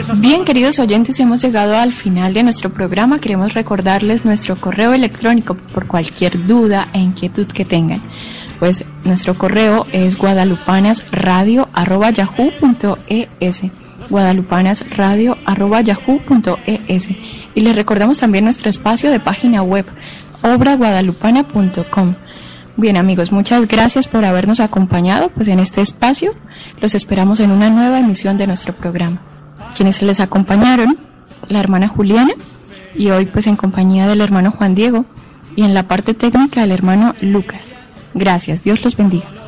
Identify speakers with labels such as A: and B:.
A: Bien, queridos oyentes, hemos llegado al final de nuestro programa. Queremos recordarles nuestro correo electrónico por cualquier duda e inquietud que tengan. Pues nuestro correo es guadalupanasradio@yahoo.es, guadalupanasradio@yahoo.es. Y les recordamos también nuestro espacio de página web, obraguadalupana.com. Bien, amigos, muchas gracias por habernos acompañado pues en este espacio. Los esperamos en una nueva emisión de nuestro programa. Quienes les acompañaron, la hermana Juliana, y hoy pues en compañía del hermano Juan Diego, y en la parte técnica el hermano Lucas. Gracias, Dios los bendiga.